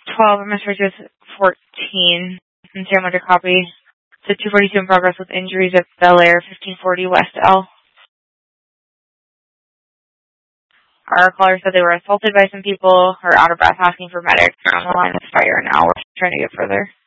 12, MS is 14, and Sam Winter copy. So 242 in progress with injuries at Bel Air, 1540 West L. Our caller said they were assaulted by some people, or out of breath asking for medics. They're on the line of fire now. We're trying to get further.